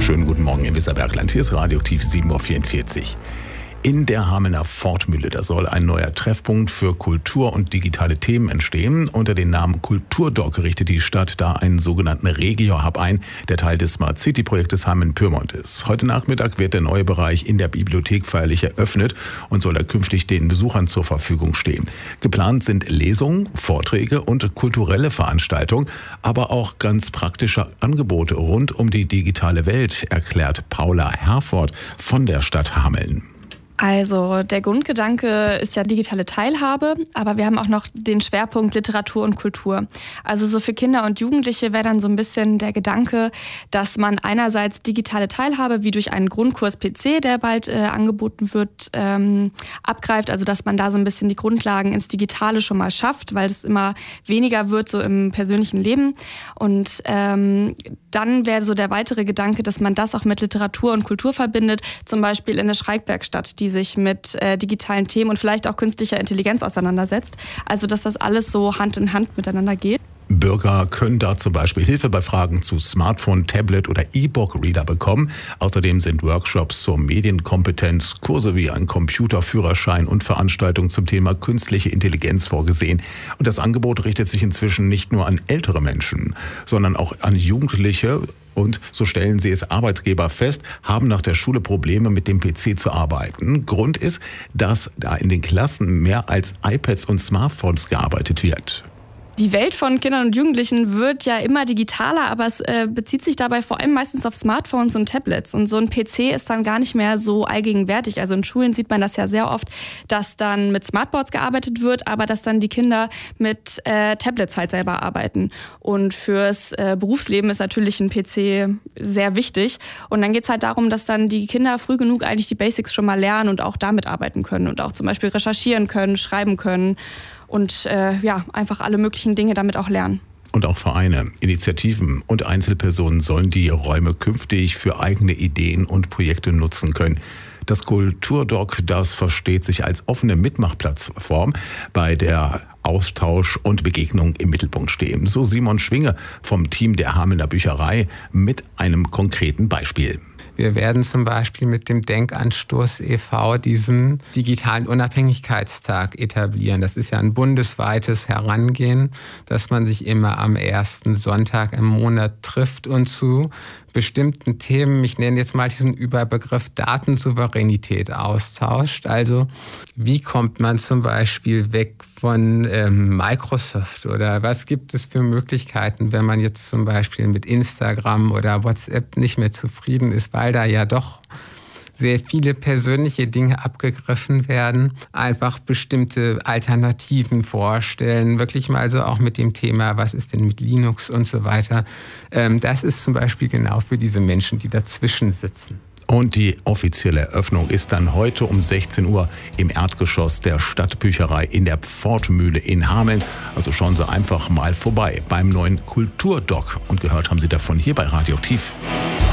Schönen guten Morgen im Weserbergland. Hier ist Radioaktiv 7.44 Uhr. In der Hamelner Fortmühle, da soll ein neuer Treffpunkt für Kultur und digitale Themen entstehen. Unter dem Namen Kulturdoc richtet die Stadt da einen sogenannten Regio-Hub ein, der Teil des Smart City-Projektes Hameln-Pyrmont ist. Heute Nachmittag wird der neue Bereich in der Bibliothek feierlich eröffnet und soll er künftig den Besuchern zur Verfügung stehen. Geplant sind Lesungen, Vorträge und kulturelle Veranstaltungen, aber auch ganz praktische Angebote rund um die digitale Welt, erklärt Paula Herford von der Stadt Hameln. Also der Grundgedanke ist ja digitale Teilhabe, aber wir haben auch noch den Schwerpunkt Literatur und Kultur. Also so für Kinder und Jugendliche wäre dann so ein bisschen der Gedanke, dass man einerseits digitale Teilhabe wie durch einen Grundkurs PC, der bald angeboten wird, abgreift. Also dass man da so ein bisschen die Grundlagen ins Digitale schon mal schafft, weil es immer weniger wird so im persönlichen Leben. Und dann wäre so der weitere Gedanke, dass man das auch mit Literatur und Kultur verbindet, zum Beispiel in der Schreibwerkstatt, die sich mit digitalen Themen und vielleicht auch künstlicher Intelligenz auseinandersetzt. Also dass das alles so Hand in Hand miteinander geht. Bürger können da zum Beispiel Hilfe bei Fragen zu Smartphone, Tablet oder E-Book-Reader bekommen. Außerdem sind Workshops zur Medienkompetenz, Kurse wie ein Computerführerschein und Veranstaltungen zum Thema künstliche Intelligenz vorgesehen. Und das Angebot richtet sich inzwischen nicht nur an ältere Menschen, sondern auch an Jugendliche. Und so stellen sie es Arbeitgeber fest, haben nach der Schule Probleme mit dem PC zu arbeiten. Grund ist, dass da in den Klassen mehr als iPads und Smartphones gearbeitet wird. Die Welt von Kindern und Jugendlichen wird ja immer digitaler, aber es bezieht sich dabei vor allem meistens auf Smartphones und Tablets. Und so ein PC ist dann gar nicht mehr so allgegenwärtig. Also in Schulen sieht man das ja sehr oft, dass dann mit Smartboards gearbeitet wird, aber dass dann die Kinder mit Tablets halt selber arbeiten. Und fürs Berufsleben ist natürlich ein PC sehr wichtig. Und dann geht es halt darum, dass dann die Kinder früh genug eigentlich die Basics schon mal lernen und auch damit arbeiten können und auch zum Beispiel recherchieren können, schreiben können. Und einfach alle möglichen Dinge damit auch lernen. Und auch Vereine, Initiativen und Einzelpersonen sollen die Räume künftig für eigene Ideen und Projekte nutzen können. Das Kulturdoc, das versteht sich als offene Mitmachplattform, bei der Austausch und Begegnung im Mittelpunkt stehen. So Simon Schwinge vom Team der Hamelner Bücherei mit einem konkreten Beispiel. Wir werden zum Beispiel mit dem Denkanstoß e.V. diesen digitalen Unabhängigkeitstag etablieren. Das ist ja ein bundesweites Herangehen, dass man sich immer am ersten Sonntag im Monat trifft und zu bestimmten Themen, ich nenne jetzt mal diesen Überbegriff Datensouveränität, austauscht. Also wie kommt man zum Beispiel weg von Microsoft oder was gibt es für Möglichkeiten, wenn man jetzt zum Beispiel mit Instagram oder WhatsApp nicht mehr zufrieden ist, weil da ja doch sehr viele persönliche Dinge abgegriffen werden, einfach bestimmte Alternativen vorstellen, wirklich mal so auch mit dem Thema, was ist denn mit Linux und so weiter. Das ist zum Beispiel genau für diese Menschen, die dazwischen sitzen. Und die offizielle Eröffnung ist dann heute um 16 Uhr im Erdgeschoss der Stadtbücherei in der Fortmühle in Hameln. Also schauen Sie einfach mal vorbei beim neuen Kulturdoc. Und gehört haben Sie davon hier bei Radioaktiv.